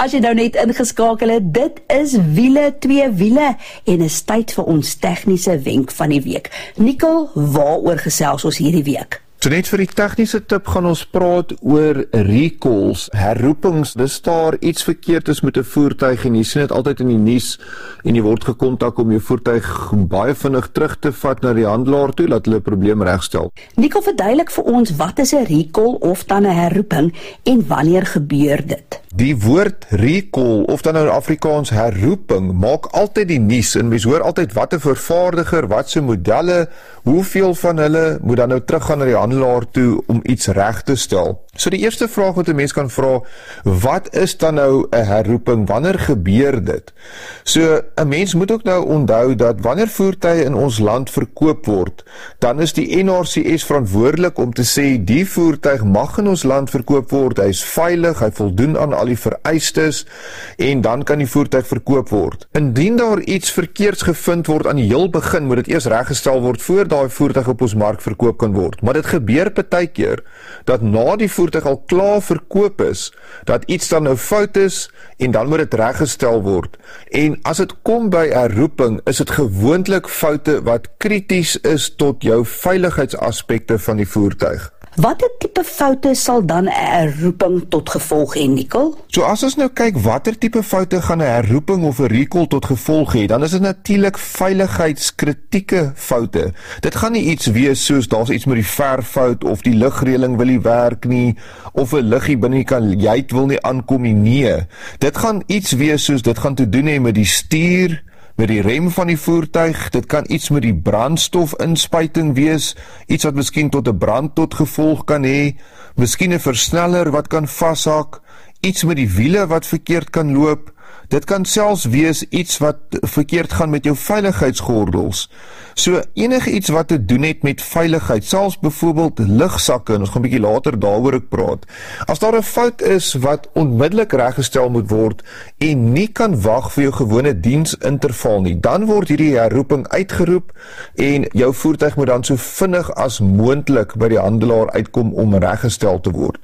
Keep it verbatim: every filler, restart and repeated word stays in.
As jy nou net ingeskakel het, dit is wiele, twee wiele en is tyd vir ons tegniese wenk van die week. Nicole, waaroor gesels ons hierdie week? So net vir die tegniese tip gaan ons praat oor recalls, herroepings. Dis daar iets verkeerd is met 'n voertuig en jy sien dit altyd in die nuus en jy word gekontak om jou voertuig baie vinnig terug te vat na die handelaar toe, laat hulle 'n probleem regstel. Nicole, verduidelik vir ons, wat is 'n recall of dan 'n herroeping en wanneer gebeur dit? Die woord recall, of dan nou in Afrikaans herroeping, maak altyd die nuus en mens hoor altyd wat 'n vervaardiger, wat se modelle, hoeveel van hulle moet dan nou teruggaan na die handelaar toe om iets reg te stel. So die eerste vraag wat 'n mens kan vra, wat is dan nou 'n herroeping? Wanneer gebeur dit? So 'n mens moet ook nou onthou dat wanneer voertuie in ons land verkoop word, dan is die N R C S verantwoordelik om te sê die voertuig mag in ons land verkoop word, hy is veilig, hy voldoen aan al die vereistes en dan kan die voertuig verkoop word. Indien daar iets verkeerds gevind word aan die heel begin, moet dit eers reggestel word voor daai voertuig op ons mark verkoop kan word. Maar dit gebeur partykeer dat na die voertuig al klaar verkoop is, dat iets dan nou fout is en dan moet dit reggestel word. En as dit kom by 'n herroeping, is dit gewoonlik foute wat krities is tot jou veiligheidsaspekte van die voertuig. Watter tipe foute sal dan 'n herroeping tot gevolg hê, Nicole? So as ons nou kyk watter tipe foute gaan 'n herroeping of 'n recall tot gevolg hê, dan is dit natuurlik veiligheidskritieke foute. Dit gaan nie iets wees soos daar's iets met die verffout of die ligreëling wil nie werk nie of 'n liggie binne die kajuit wil nie aankom nie. Nee, dit gaan iets wees soos dit gaan te doen hê met die stuur, met die rem van die voertuig, dit kan iets met die brandstofinspuiting wees, iets wat miskien tot 'n brand tot gevolg kan hê, miskien 'n versneller wat kan vashak, iets met die wiele wat verkeerd kan loop, dit kan selfs wees iets wat verkeerd gaan met jou veiligheidsgordels. So enige iets wat te doen het met veiligheid, selfs byvoorbeeld lugsakke, en ons gaan 'n bietjie later daaroor ook praat. As daar 'n fout is wat onmiddellik reggestel moet word en nie kan wag vir jou gewone diensinterval nie, dan word hierdie herroeping uitgeroep en jou voertuig moet dan so vinnig as moontlik by die handelaar uitkom om reggestel te word.